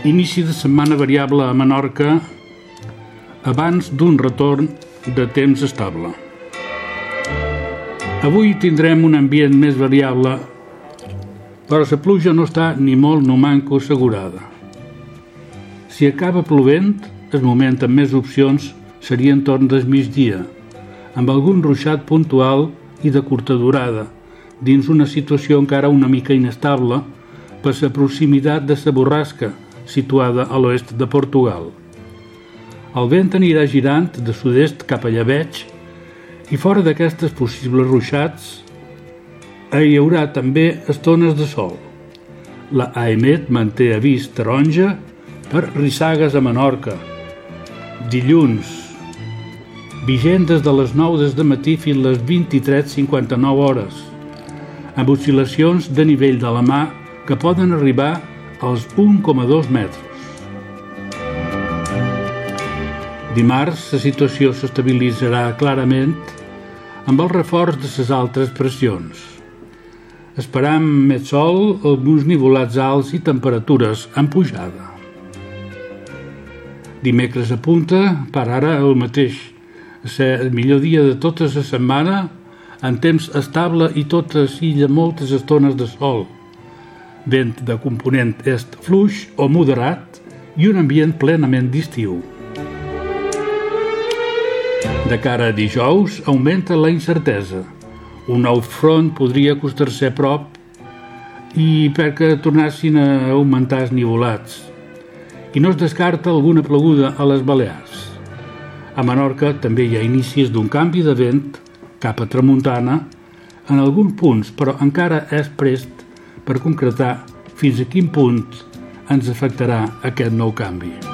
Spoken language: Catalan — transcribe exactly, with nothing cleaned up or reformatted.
Inici de setmana variable a Menorca abans d'un retorn de temps estable. Avui tindrem un ambient més variable, però la pluja no està ni molt no manco assegurada. Si acaba plovent, el moment amb més opcions seria entorn del migdia, amb algun ruixat puntual i de curta durada, dins una situació encara una mica inestable per la proximitat de la borrasca, situada a l'oest de Portugal. El vent anirà girant de sud-est cap a llebeig i fora d'aquestes possibles ruixats hi haurà també estones de sol. La AEMET manté avís taronja per rissagues a Menorca. Dilluns, vigent des de les nou del matí fins a les vint-i-tres cinquanta-nou hores, amb oscil·lacions de nivell de la mà que poden arribar als un coma dos metres. Dimarts, la situació s'estabilitzarà clarament amb el reforç de les altres pressions. Esperam més sol, alguns nivolats alts i temperatures en pujada. Dimecres apunta, per ara el mateix, a ser el millor dia de tota la setmana, en temps estable i tot s'illa moltes estones de sol, vent de component est fluix o moderat i un ambient plenament d'estiu. De cara a dijous, augmenta la incertesa. Un nou front podria acostar-se a prop i perquè tornassin a augmentar els nivolats. I no es descarta alguna ploguda a les Balears. A Menorca també hi ha inicis d'un canvi de vent cap a tramuntana en alguns punts, però encara és prest per concretar fins a quin punt ens afectarà aquest nou canvi.